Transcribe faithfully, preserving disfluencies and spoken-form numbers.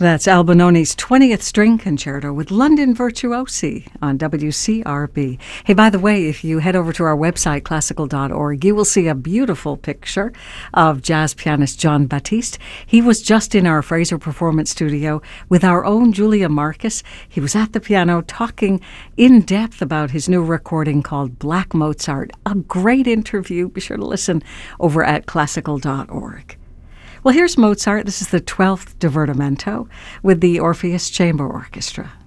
That's Albinoni's twentieth String Concerto with London Virtuosi on W C R B. Hey, by the way, if you head over to our website, classical dot org, you will see a beautiful picture of jazz pianist Jon Batiste. He was just in our Fraser Performance Studio with our own Julia Marcus. He was at the piano talking in depth about his new recording called Black Mozart. A great interview. Be sure to listen over at classical dot org. Well, here's Mozart. This is the twelfth Divertimento with the Orpheus Chamber Orchestra.